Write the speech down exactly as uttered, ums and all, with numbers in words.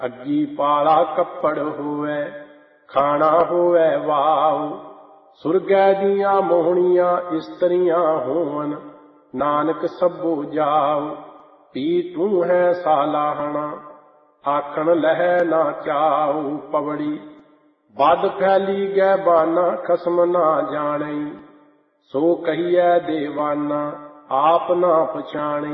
ਅੱਗੀ ਪਾਲਾ ਕੱਪੜ ਹੋਵੇ, ਖਾਣਾ ਹੋਵੇ ਵਾਉ। ਸੁਰਗੈ ਦੀਆਂ ਮੋਹਣੀਆਂ ਇਸਤਰੀਆਂ ਹੋਵਨ, ਨਾਨਕ ਸਭੋ ਜਾਉ। ਪੀ ਤੂੰ ਹੈ ਸਾਲਾਹਣਾ, ਆਖਣ ਲਹੈ ਨਾ ਚਾਉ। ਪਵੜੀ ਬਦ ਫੈਲੀ ਗੈ ਬਾਨਾ, ਖਸਮ ਨਾ ਜਾਣਈ। ਸੋ ਕਹੀਐ ਦੇਵਾਨਾ, ਆਪ ਨਾ ਪਛਾਣਈ।